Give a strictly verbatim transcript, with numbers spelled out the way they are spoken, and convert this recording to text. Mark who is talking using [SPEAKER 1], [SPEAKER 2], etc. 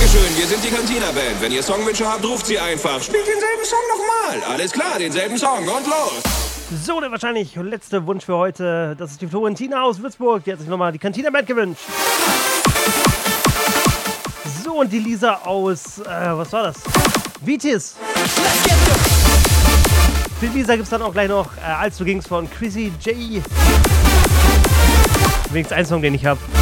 [SPEAKER 1] Dankeschön, wir sind die Cantina-Band. Wenn ihr Songwünsche habt, ruft sie einfach. Spielt denselben Song nochmal. Alles klar, denselben Song und los.
[SPEAKER 2] So, der wahrscheinlich letzte Wunsch für heute. Das ist die Florentina aus Würzburg. Die hat sich nochmal die Cantina-Band gewünscht. So, und die Lisa aus, äh, was war das? Vitis. Für Lisa gibt es dann auch gleich noch äh, Als du ging's von Chrissy J. Wenigstens ein Song, den ich habe.